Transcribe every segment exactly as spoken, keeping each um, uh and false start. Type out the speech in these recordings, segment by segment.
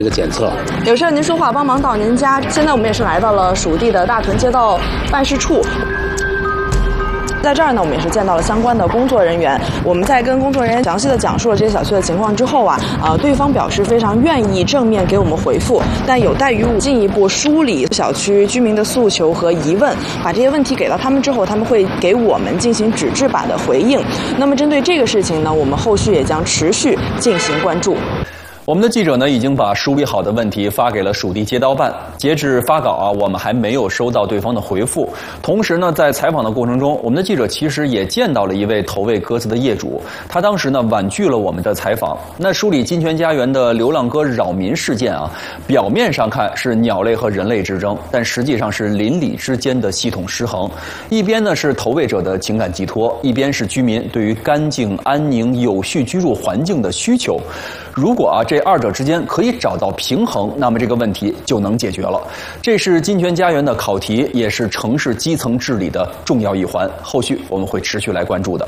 这个检测。 有事您说话，帮忙到您家。现在我们也是来到了属地的大屯街道办事处。在这儿呢，我们也是见到了相关的工作人员。我们在跟工作人员详细的讲述了这些小区的情况之后啊，呃，对方表示非常愿意正面给我们回复，但有待于我进一步梳理小区居民的诉求和疑问，把这些问题给到他们之后，他们会给我们进行纸质版的回应。那么针对这个事情呢，我们后续也将持续进行关注。 我们的记者呢，已经把梳理好的问题发给了属地街道办。截至发稿啊，我们还没有收到对方的回复。同时呢，在采访的过程中，我们的记者其实也见到了一位投喂鸽子的业主，他当时呢婉拒了我们的采访。那梳理金泉家园的流浪鸽扰民事件啊，表面上看是鸟类和人类之争，但实际上是邻里之间的系统失衡。一边呢是投喂者的情感寄托，一边是居民对于干净、安宁、有序居住环境的需求。如果啊这二者之间可以找到平衡，那么这个问题就能解决了。这是金泉家园的考题，也是城市基层治理的重要一环。后续我们会持续来关注的。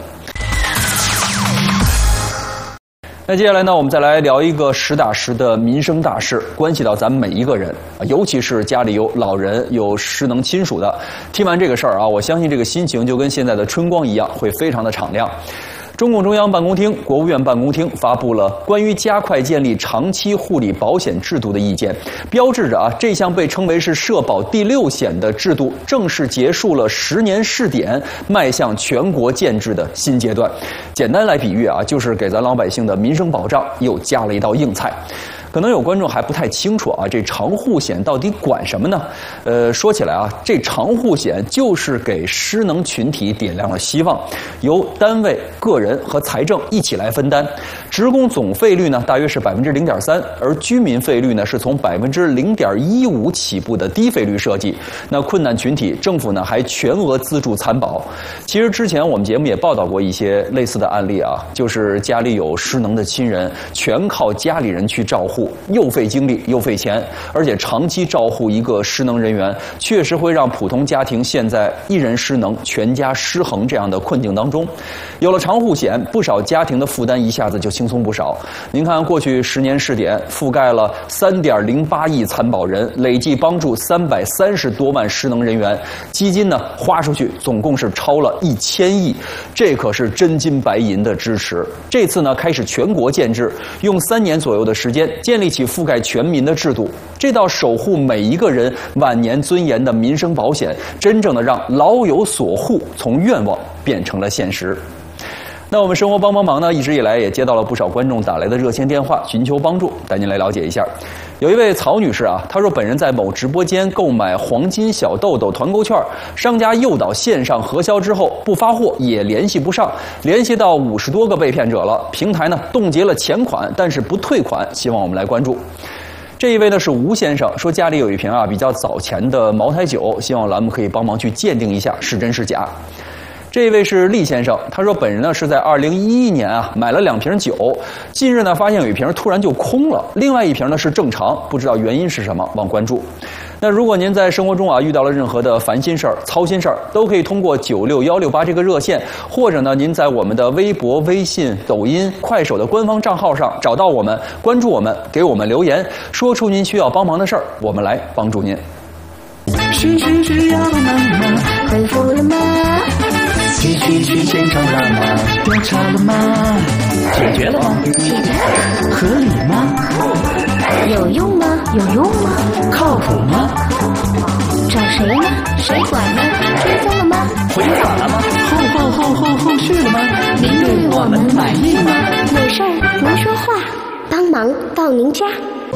那接下来呢，我们再来聊一个实打实的民生大事，关系到咱们每一个人，尤其是家里有老人、有失能亲属的。听完这个事儿啊，我相信这个心情就跟现在的春光一样，会非常的敞亮。中共中央办公厅、国务院办公厅发布了关于加快建立长期护理保险制度的意见，标志着啊这项被称为是社保第六险的制度正式结束了十年试点，迈向全国建制的新阶段。简单来比喻啊，就是给咱老百姓的民生保障又加了一道硬菜。可能有观众还不太清楚啊，这长护险到底管什么呢？呃，说起来啊，这长护险就是给失能群体点亮了希望，由单位、个人和财政一起来分担。职工总费率呢大约是百分之零点三，而居民费率呢是从百分之零点一五起步的低费率设计。那困难群体，政府呢还全额资助参保。其实之前我们节目也报道过一些类似的案例啊，就是家里有失能的亲人，全靠家里人去照护。又费精力又费钱，而且长期照护一个失能人员，确实会让普通家庭陷在一人失能、全家失衡这样的困境当中。有了长护险，不少家庭的负担一下子就轻松不少。您看，过去十年试点覆盖了三点零八亿参保人，累计帮助三百三十多万失能人员，基金呢花出去总共是超了一千亿，这可是真金白银的支持。这次呢开始全国建制，用三年左右的时间。建立起覆盖全民的制度，这道守护每一个人晚年尊严的民生保险，真正的让老有所护从愿望变成了现实。那我们生活帮帮忙呢，一直以来也接到了不少观众打来的热线电话，寻求帮助，带您来了解一下。有一位曹女士啊，她说本人在某直播间购买黄金小豆豆团购券，商家诱导线上核销之后不发货，也联系不上，联系到五十多个被骗者了，平台呢冻结了钱款，但是不退款，希望我们来关注。这一位呢是吴先生，说家里有一瓶啊比较早前的茅台酒，希望栏目可以帮忙去鉴定一下是真是假。这一位是厉先生，他说本人呢是在二零一一年啊买了两瓶酒，近日呢发现有一瓶突然就空了，另外一瓶呢是正常，不知道原因是什么，望关注。那如果您在生活中啊遇到了任何的烦心事儿、操心事儿，都可以通过九六幺六八这个热线，或者呢您在我们的微博、微信、抖音、快手的官方账号上找到我们，关注我们，给我们留言，说出您需要帮忙的事儿，我们来帮助您。 是是是要帮忙吗？回复了吗？继续去现场了吗？调查了吗？解决了吗？解决了。合理吗？ 有用吗？有用吗？ 靠谱吗？ 找谁呢？谁管呢？追踪了吗？ 回访了吗？后后后后后续了吗？您对我们满意吗？ 有事儿能说话，帮忙到您家。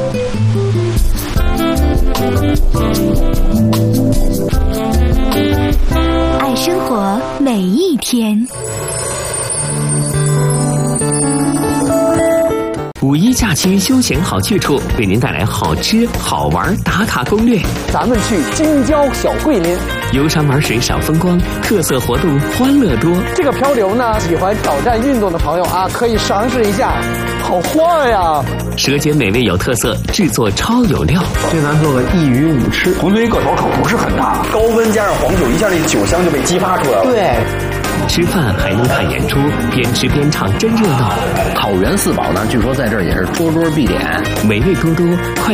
爱生活每一天。 五一假期休闲好去处，为您带来好吃好玩打卡攻略。 咱们去京郊小桂林， 游山玩水赏风光，特色活动欢乐多。 这个漂流呢，喜欢挑战运动的朋友啊，可以尝试一下。好晃呀！ 舌尖美味有特色，制作超有料。 这咱做个一鱼五吃。 馄饨个头可不是很大，高温加上黄酒，一下那酒香就被激发出来了。 对。 吃饭还能看演出，边吃边唱真热闹。 草原四宝呢，据说在这儿也是桌桌必点， 美味多多，快